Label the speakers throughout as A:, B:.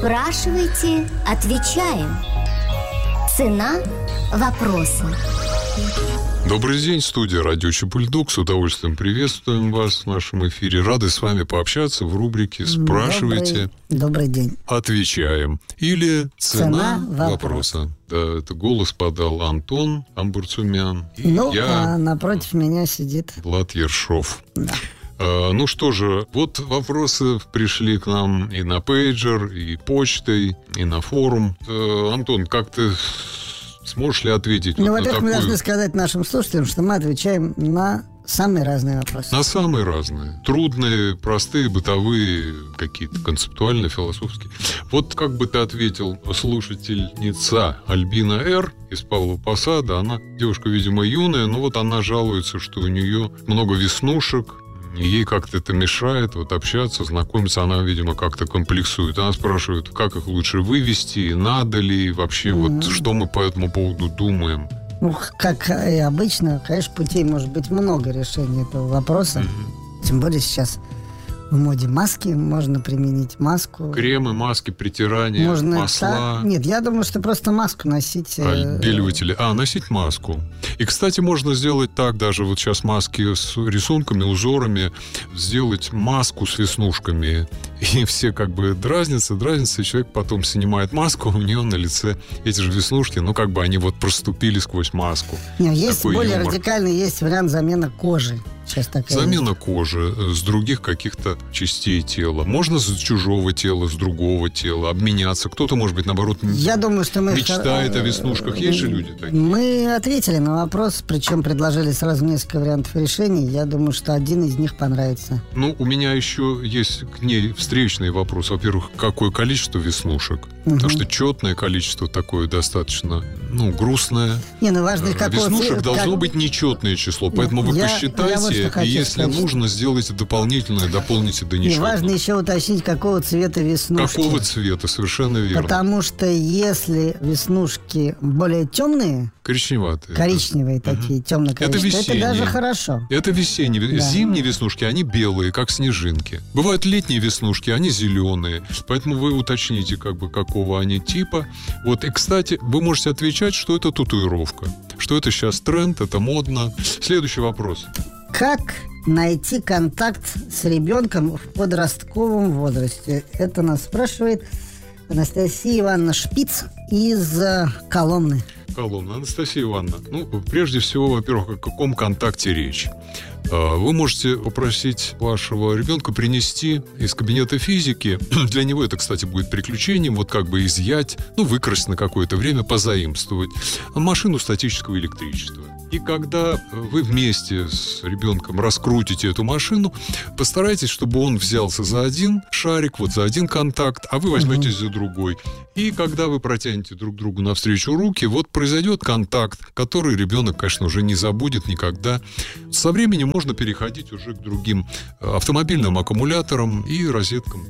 A: Спрашивайте, отвечаем. Цена вопроса.
B: Добрый день, студия «Радио Чебульдог». С удовольствием приветствуем вас в нашем эфире. Рады с вами пообщаться в рубрике «Спрашивайте».
C: Добрый день.
B: Отвечаем. Или «Цена вопроса». Да, это голос подал Антон Амбурцумян. И
C: а напротив меня сидит
B: Влад Ершов.
C: Да.
B: Ну что же, вот вопросы пришли к нам и на пейджер, и почтой, и на форум. Антон, как ты... Сможешь ли ответить?
C: Во-первых, мы должны сказать нашим слушателям, что мы отвечаем на самые разные вопросы.
B: На самые разные. Трудные, простые, бытовые, какие-то концептуальные, философские. Вот как бы ты ответил слушательница Альбина Р. из Павлова Посада. Она девушка, видимо, юная, но вот она жалуется, что у нее много веснушек, и ей как-то это мешает общаться, знакомиться. Она, видимо, как-то комплексует. Она спрашивает, как их лучше вывести, надо ли вообще, что мы по этому поводу думаем.
C: Как и обычно, конечно, путей может быть много решения этого вопроса. Тем более сейчас в моде маски, можно применить маску.
B: Кремы, маски, притирания, масла.
C: Нет, я думаю, что просто маску носить.
B: Отбеливатели. Носить маску. И, кстати, можно сделать так, даже вот сейчас маски с рисунками, узорами, сделать маску с веснушками. И все как бы дразнятся, и человек потом снимает маску, у него на лице эти же веснушки, они проступили сквозь маску.
C: Нет, есть более радикальный, есть вариант замены кожи.
B: Замена кожи с других каких-то частей тела. Можно с чужого тела, с другого тела обменяться. Кто-то, может быть, наоборот,
C: я думаю, что мы
B: мечтает о веснушках. Есть же люди такие?
C: Мы ответили на вопрос, причем предложили сразу несколько вариантов решений. Я думаю, что один из них понравится.
B: У меня еще есть к ней встречный вопрос. Во-первых, какое количество веснушек? Потому что четное количество такое достаточно, грустное.
C: Важно,
B: веснушек должно быть нечетное число. Поэтому вы посчитайте, и если нужно, сделайте дополнительное, дополните до нечетного.
C: И важно еще уточнить, какого цвета веснушки.
B: Какого цвета, совершенно верно.
C: Потому что если веснушки более темные, коричневые такие, темно-коричневые, это даже хорошо.
B: Это весенние. Да. Зимние веснушки, они белые, как снежинки. Бывают летние веснушки, они зеленые. Поэтому вы уточните, какого они типа. И, кстати, вы можете отвечать, что это татуировка. Что это сейчас тренд, это модно. Следующий вопрос.
C: Как найти контакт с ребенком в подростковом возрасте? Это нас спрашивает Анастасия Ивановна Шпиц из Коломны.
B: Анастасия Ивановна, прежде всего, во-первых, о каком контакте речь? Вы можете попросить вашего ребенка принести из кабинета физики. Для него это, кстати, будет приключением. Изъять, выкрасть на какое-то время, позаимствовать машину статического электричества. И когда вы вместе с ребенком раскрутите эту машину, постарайтесь, чтобы он взялся за один шарик, за один контакт, а вы возьметесь за другой. И когда вы протянете друг другу навстречу руки, произойдет контакт, который ребенок, конечно, уже не забудет никогда. Со временем можно переходить уже к другим автомобильным аккумуляторам и розеткам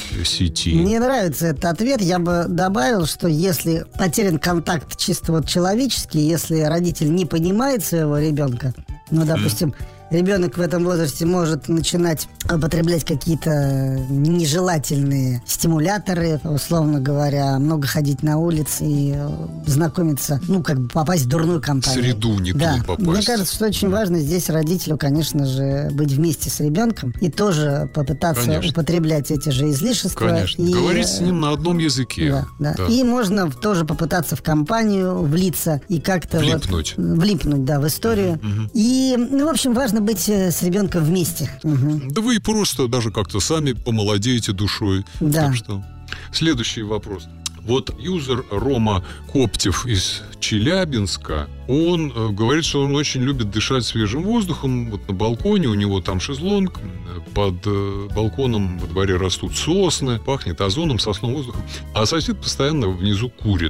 B: сети.
C: Мне нравится этот ответ. Я бы добавил, что если потерян контакт чисто человеческий, если родитель не понимает своего ребенка, допустим, ребенок в этом возрасте может начинать употреблять какие-то нежелательные стимуляторы, условно говоря, много ходить на улице и знакомиться, попасть в дурную компанию.
B: Среду не туда попасть.
C: Мне кажется, что очень важно здесь родителю, конечно же, быть вместе с ребенком и тоже попытаться употреблять эти же излишества.
B: Конечно.
C: И
B: говорить с ним на одном языке.
C: Да. И можно тоже попытаться в компанию влиться и как-то влипнуть, в историю. И, в общем, важно быть с ребенком вместе.
B: Да вы и просто даже как-то сами помолодеете душой.
C: Да.
B: Так что следующий вопрос. Юзер Рома Коптев из Челябинска, он говорит, что он очень любит дышать свежим воздухом. На балконе у него там шезлонг, под балконом во дворе растут сосны, пахнет озоном, сосновым воздухом. А сосед постоянно внизу курит,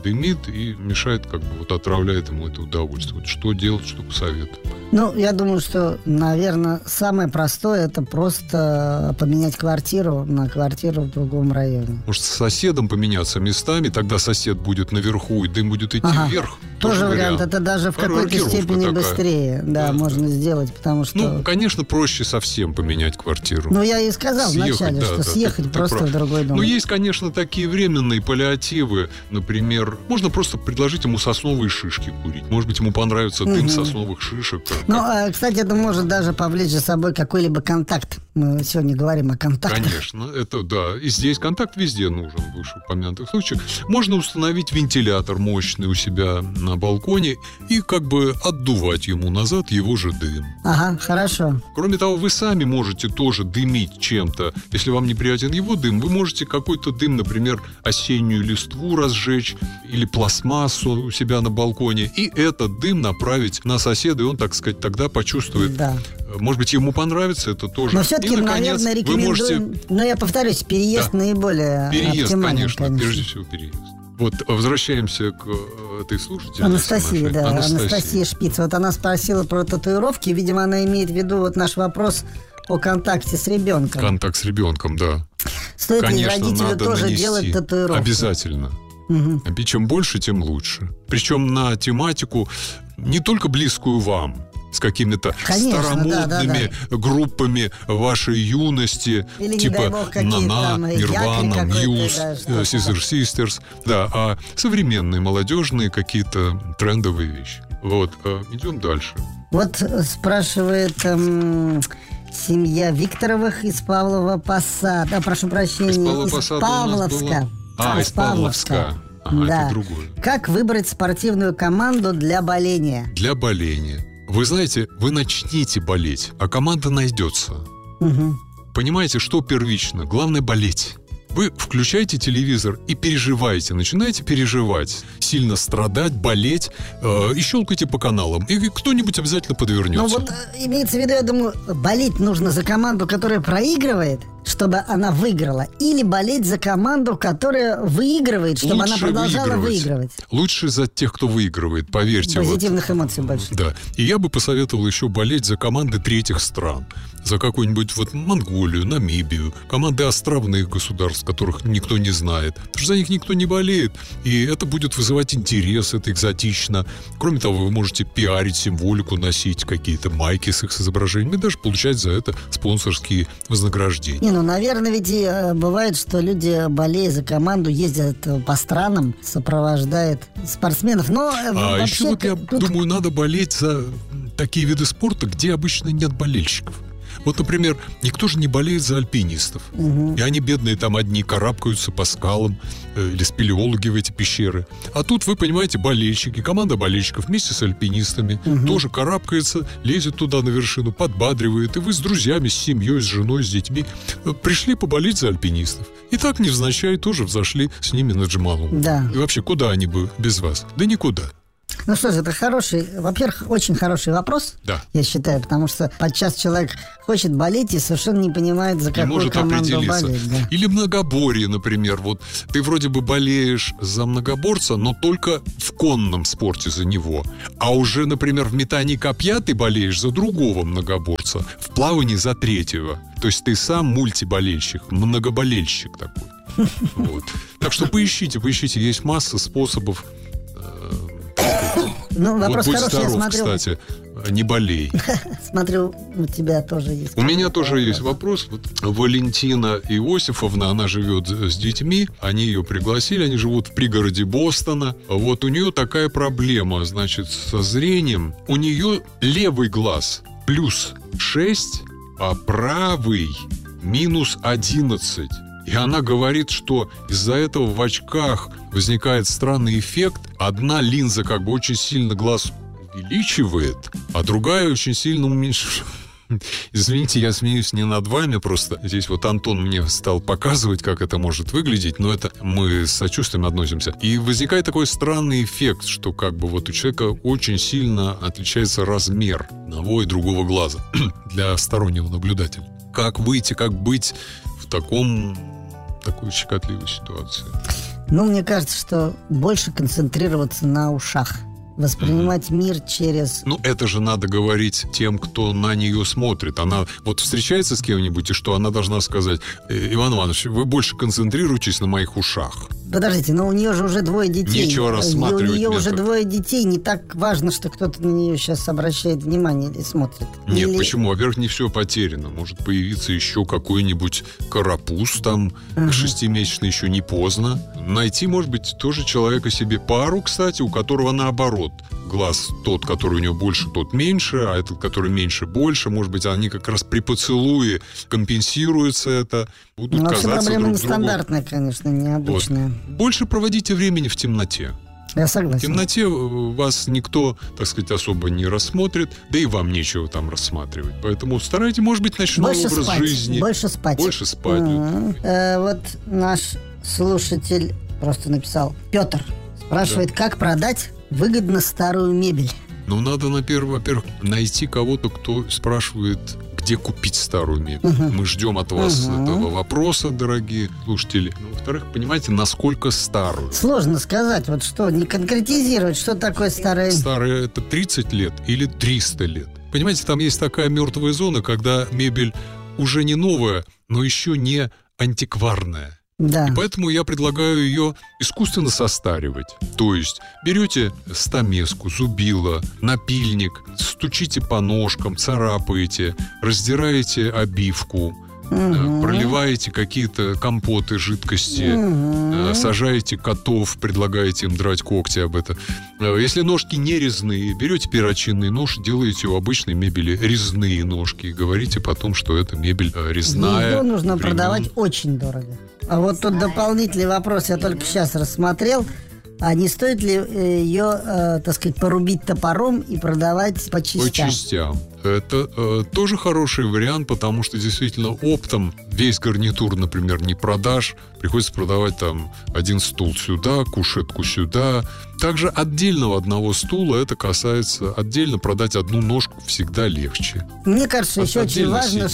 B: дымит и мешает, как бы вот отравляет ему это удовольствие. Вот что делать, что посоветую?
C: Ну, я думаю, что, наверное, самое простое — это просто поменять квартиру на квартиру в другом районе.
B: Может, с соседом поменяться местами, тогда сосед будет наверху, и дым будет идти вверх.
C: Тоже вариант. Это даже в какой-то степени такая быстрее, можно сделать, потому что...
B: Ну, конечно, проще совсем поменять квартиру.
C: Ну, я и сказал вначале, что съехать просто в другой дом.
B: Ну, есть, конечно, такие временные паллиативы. Например, можно просто предложить ему сосновые шишки курить. Может быть, ему понравится дым сосновых шишек.
C: Ну, кстати, это может даже повлечь за собой какой-либо контакт. Мы сегодня говорим о контактах.
B: Конечно, это да. И здесь контакт везде нужен в вышеупомянутых случаях. Можно установить вентилятор мощный у себя на балконе и как бы отдувать ему назад его же дым.
C: Ага, хорошо.
B: Кроме того, вы сами можете тоже дымить чем-то. Если вам неприятен его дым, вы можете какой-то дым, например, осеннюю листву разжечь или пластмассу у себя на балконе, и этот дым направить на соседа, и он, так сказать, тогда почувствует. Да. Может быть, ему понравится это тоже.
C: Но все-таки, наверное, рекомендую... Но я повторюсь, переезд наиболее оптимальный,
B: конечно, прежде всего переезд. Вот, возвращаемся к этой слушательнице.
C: Анастасии, да, Анастасия Шпиц. Вот она спросила про татуировки. Видимо, она имеет в виду вот наш вопрос о контакте с ребенком.
B: Контакт с ребенком, да.
C: Стоит ли родителю тоже делать татуировки?
B: Обязательно. И чем больше, тем лучше. Причем на тематику не только близкую вам, с какими-то старомодными группами вашей юности, или, типа Нана, Нирвана, Мьюз, Scissor Sisters, а современные, молодежные какие-то трендовые вещи. Вот, идем дальше.
C: Вот спрашивает семья Викторовых из Павлова Посада. Прошу прощения, из Павловска.
B: Из Павловска.
C: Да.
B: Это другое.
C: Как выбрать спортивную команду для боления?
B: Для боления. Вы знаете, вы начните болеть, а команда найдется. Понимаете, что первично? Главное — болеть. Вы включаете телевизор и переживаете, начинаете переживать, сильно страдать, болеть, и щелкайте по каналам, и кто-нибудь обязательно подвернется.
C: Ну вот имеется в виду, я думаю, болеть нужно за команду, которая проигрывает, чтобы она выиграла, или болеть за команду, которая выигрывает, чтобы она продолжала выигрывать.
B: Лучше за тех, кто выигрывает, поверьте.
C: Позитивных эмоций больше.
B: Да. И я бы посоветовал еще болеть за команды третьих стран. За какую-нибудь вот Монголию, Намибию, команды островных государств, которых никто не знает. Потому что за них никто не болеет. И это будет вызывать интерес, это экзотично. Кроме того, вы можете пиарить символику, носить какие-то майки с их изображениями, и даже получать за это спонсорские вознаграждения.
C: Ну, наверное, ведь и бывает, что люди, болея за команду, ездят по странам, сопровождают спортсменов. Но
B: еще вот я думаю, надо болеть за такие виды спорта, где обычно нет болельщиков. Вот, например, никто же не болеет за альпинистов. И они, бедные, там одни карабкаются по скалам, или спелеологи в эти пещеры. А тут, вы понимаете, болельщики, команда болельщиков вместе с альпинистами тоже карабкается, лезет туда на вершину, подбадривает. И вы с друзьями, с семьей, с женой, с детьми пришли поболеть за альпинистов. И так, невзначай, тоже взошли с ними на Джомолунгму.
C: Да.
B: И вообще, куда они бы без вас? Да никуда.
C: Ну что же, это хороший, во-первых, очень хороший вопрос, я считаю, потому что подчас человек хочет болеть и совершенно не понимает, за какую команду болеть. Да.
B: Или многоборье, например. Вот ты вроде бы болеешь за многоборца, но только в конном спорте за него. А уже, например, в метании копья ты болеешь за другого многоборца, в плавании за третьего. То есть ты сам мультиболельщик, многоболельщик такой. Так что поищите, есть масса способов.
C: Ну, вопрос
B: вот будь
C: хороший,
B: здоров,
C: я смотрю.
B: Кстати, не болей.
C: Смотрю, у тебя тоже есть.
B: У меня тоже есть вопрос. Вот Валентина Иосифовна, она живет с детьми, они ее пригласили, они живут в пригороде Бостона. Вот у нее такая проблема, значит, со зрением. У нее левый глаз плюс 6, а правый минус 11. И она говорит, что из-за этого в очках возникает странный эффект. Одна линза как бы очень сильно глаз увеличивает, а другая очень сильно уменьшает. Извините, я смеюсь не над вами, просто здесь вот Антон мне стал показывать, как это может выглядеть, но это мы с сочувствием относимся. И возникает такой странный эффект, что как бы вот у человека очень сильно отличается размер одного и другого глаза для стороннего наблюдателя. Как выйти, как быть в такой щекотливой ситуации?
C: Ну, мне кажется, что больше концентрироваться на ушах. Воспринимать мир через...
B: Ну, это же надо говорить тем, кто на нее смотрит. Она вот встречается с кем-нибудь, и что она должна сказать: Иван Иванович, вы больше концентрируйтесь на моих ушах.
C: Подождите, но у нее же уже 2 детей.
B: Нечего рассматривать.
C: У нее
B: нет.
C: уже 2 детей. Не так важно, что кто-то на нее сейчас обращает внимание или смотрит.
B: Нет, почему? Во-первых, не все потеряно. Может появиться еще какой-нибудь карапуз там, 6-месячный, еще не поздно. Найти, может быть, тоже человека себе пару, кстати, у которого наоборот. Глаз тот, который у него больше, тот меньше, а этот, который меньше, больше. Может быть, они как раз при поцелуе компенсируются это, будут казаться друг другу.
C: Проблема нестандартная, конечно, необычная.
B: Вот. Больше проводите времени в темноте.
C: Я согласен.
B: В темноте вас никто, так сказать, особо не рассмотрит, да и вам нечего там рассматривать. Поэтому старайтесь, может быть, ночной образ жизни.
C: Больше спать.
B: Больше спать.
C: Вот наш слушатель просто написал. Петр спрашивает, как продать выгодно старую мебель.
B: Ну, надо, во-первых, найти кого-то, кто спрашивает, где купить старую мебель. Мы ждем от вас этого вопроса, дорогие слушатели. Ну, во-вторых, понимаете, насколько старую.
C: Сложно сказать, вот что, не конкретизировать, что такое старая...
B: Старая — это 30 лет или 300 лет. Понимаете, там есть такая мертвая зона, когда мебель уже не новая, но еще не антикварная.
C: Да.
B: И поэтому я предлагаю ее искусственно состаривать. То есть берете стамеску, зубило, напильник, стучите по ножкам, царапаете, раздираете обивку, проливаете какие-то компоты, жидкости, сажаете котов, предлагаете им драть когти об это. Если ножки не резные, берете перочинный нож, делаете у обычной мебели резные ножки и говорите потом, что это мебель резная.
C: Ее нужно продавать очень дорого. А вот тут дополнительный вопрос я только сейчас рассмотрел. А не стоит ли ее, так сказать, порубить топором и продавать по частям?
B: По частям. Это тоже хороший вариант, потому что действительно оптом весь гарнитур, например, не продашь. Приходится продавать там один стул сюда, кушетку сюда. Также отдельного одного стула, это касается, отдельно продать одну ножку всегда легче.
C: Мне кажется, еще очень важно,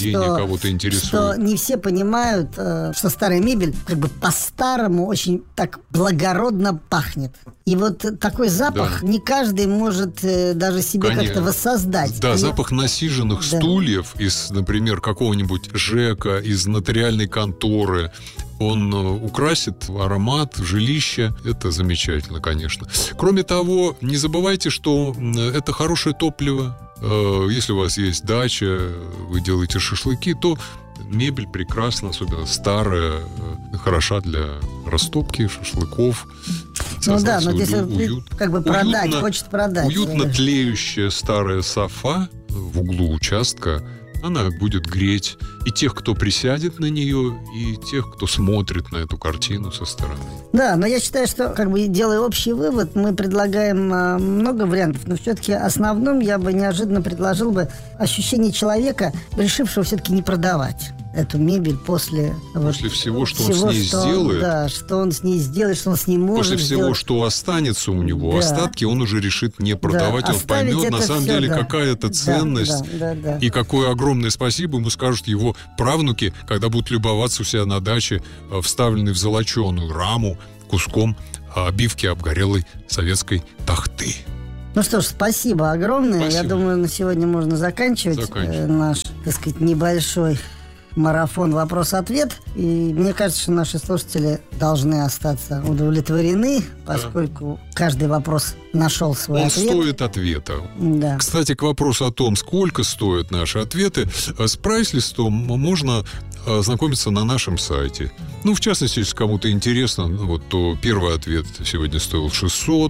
C: что не все понимают, что старая мебель как бы по-старому очень так благородно пахнет. И вот такой запах не каждый может даже себе как-то воссоздать.
B: Да, запах насиженных стульев из, например, какого-нибудь ЖЭКа, из нотариальной конторы. Он украсит аромат жилища. Это замечательно, конечно. Кроме того, не забывайте, что это хорошее топливо. Если у вас есть дача, вы делаете шашлыки, то мебель прекрасна, особенно старая, хороша для растопки шашлыков.
C: Ну да, но если как бы продать, хочет продать.
B: Уютно тлеющая старая софа в углу участка, она будет греть и тех, кто присядет на нее, и тех, кто смотрит на эту картину со стороны.
C: Да, но я считаю, что, как бы делая общий вывод, мы предлагаем много вариантов, но все-таки основным я бы неожиданно предложил бы ощущение человека, решившего все-таки не продавать эту мебель после
B: всего, что он с ней сделает.
C: Да, что он с ней сделает, что он с ней может
B: После всего, что останется у него, остатки он уже решит не продавать. Он поймет, на самом деле, какая это ценность. И какое огромное спасибо ему скажут его правнуки, когда будут любоваться у себя на даче, вставленный в золоченую раму куском обивки обгорелой советской тахты.
C: Ну что ж, спасибо огромное.
B: Спасибо.
C: Я думаю, на сегодня можно заканчивать наш, так сказать, небольшой марафон «Вопрос-ответ». И мне кажется, что наши слушатели должны остаться удовлетворены, поскольку каждый вопрос нашел свой ответ.
B: Он стоит ответа.
C: Да.
B: Кстати, к вопросу о том, сколько стоят наши ответы, с прайс-листом можно ознакомиться на нашем сайте. Ну, в частности, если кому-то интересно, то первый ответ сегодня стоил 600,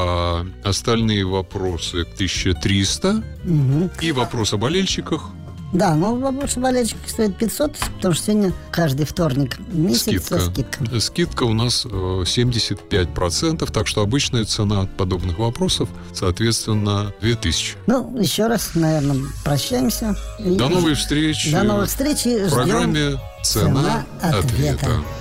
B: а остальные вопросы 1300. И вопрос о болельщиках. Да,
C: но вопрос о болельщиках стоит 500, потому что сегодня каждый вторник месяца скидка.
B: Скидка у нас 75%, так что обычная цена подобных вопросов, соответственно, 2000.
C: Ну, еще раз, наверное, прощаемся.
B: До новых встреч.
C: До новых встреч. И
B: в программе «Цена ответа».